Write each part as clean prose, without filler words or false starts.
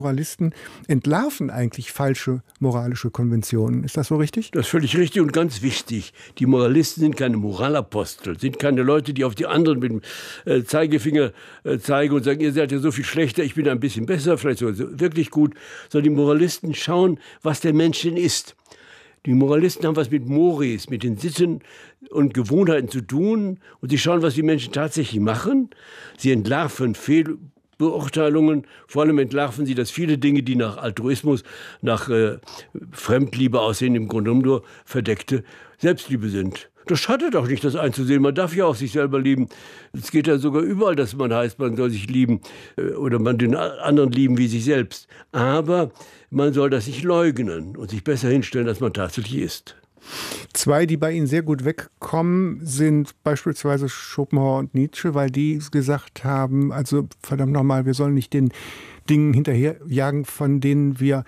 Moralisten entlarven eigentlich falsche moralische Konventionen. Ist das so richtig? Das ist völlig richtig und ganz wichtig. Die Moralisten sind keine Moralapostel, sind keine Leute, die auf die anderen mit dem Zeigefinger zeigen und sagen, ihr seid ja so viel schlechter, ich bin ein bisschen besser, vielleicht sogar wirklich gut. Sondern die Moralisten schauen, was der Mensch denn ist. Die Moralisten haben was mit Mores, mit den Sitten und Gewohnheiten zu tun. Und sie schauen, was die Menschen tatsächlich machen. Sie entlarven Fehlbeurteilungen. Vor allem entlarven sie, dass viele Dinge, die nach Altruismus, nach Fremdliebe aussehen, im Grunde genommen nur verdeckte Selbstliebe sind. Das schadet auch nicht, das einzusehen. Man darf ja auch sich selber lieben. Es geht ja sogar überall, dass man heißt, man soll sich lieben oder man den anderen lieben wie sich selbst. Aber man soll das nicht leugnen und sich besser hinstellen, als man tatsächlich ist. Zwei, die bei Ihnen sehr gut wegkommen, sind beispielsweise Schopenhauer und Nietzsche, weil die gesagt haben, also verdammt nochmal, wir sollen nicht den Dingen hinterherjagen, von denen wir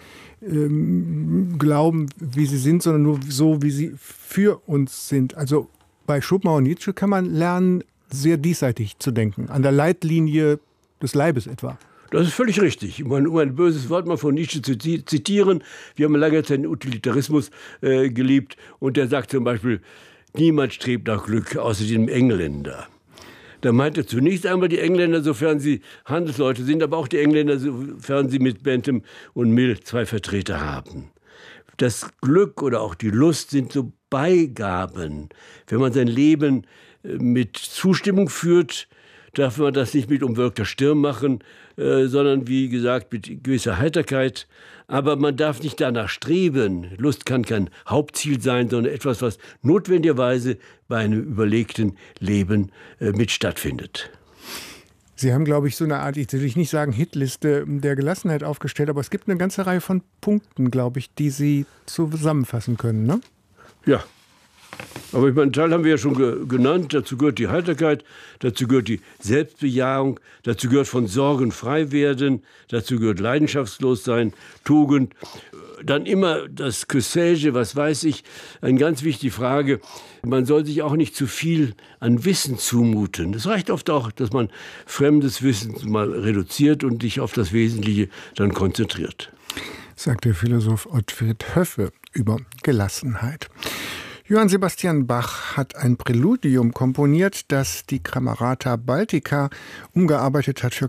glauben, wie sie sind, sondern nur so, wie sie für uns sind. Also bei Schopenhauer und Nietzsche kann man lernen, sehr diesseitig zu denken, an der Leitlinie des Leibes etwa. Das ist völlig richtig. Um ein böses Wort mal von Nietzsche zu zitieren, wir haben lange Zeit den Utilitarismus geliebt und der sagt zum Beispiel, niemand strebt nach Glück, außer dem Engländer. Da meinte zunächst einmal die Engländer, sofern sie Handelsleute sind, aber auch die Engländer, sofern sie mit Bentham und Mill zwei Vertreter haben. Das Glück oder auch die Lust sind so Beigaben. Wenn man sein Leben mit Zustimmung führt, darf man das nicht mit umwölkter Stirn machen, sondern wie gesagt mit gewisser Heiterkeit. Aber man darf nicht danach streben. Lust kann kein Hauptziel sein, sondern etwas, was notwendigerweise bei einem überlegten Leben mit stattfindet. Sie haben, glaube ich, so eine Art, ich will nicht sagen Hitliste der Gelassenheit aufgestellt, aber es gibt eine ganze Reihe von Punkten, glaube ich, die Sie zusammenfassen können, ne? Ja. Aber ich meine, einen Teil haben wir ja schon genannt. Dazu gehört die Heiterkeit, dazu gehört die Selbstbejahung, dazu gehört von Sorgen frei werden, dazu gehört leidenschaftslos sein, Tugend. Dann immer das que sais-je, was weiß ich, eine ganz wichtige Frage. Man soll sich auch nicht zu viel an Wissen zumuten. Es reicht oft auch, dass man fremdes Wissen mal reduziert und sich auf das Wesentliche dann konzentriert. Sagt der Philosoph Ottfried Höffe über Gelassenheit. Johann Sebastian Bach hat ein Präludium komponiert, das die Camerata Baltica umgearbeitet hat für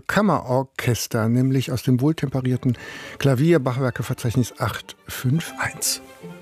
Kammerorchester, nämlich aus dem wohltemperierten Klavier-Bachwerkeverzeichnis 851.